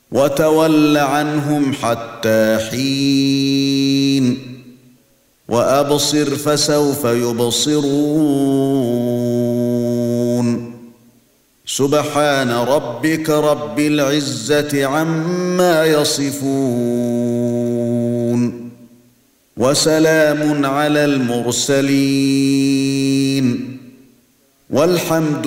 وتول عنهم حتى حين وأبصر فسوف يبصرون سبحان ربك رب العزة عما يصفون وسلام على المرسلين والحمد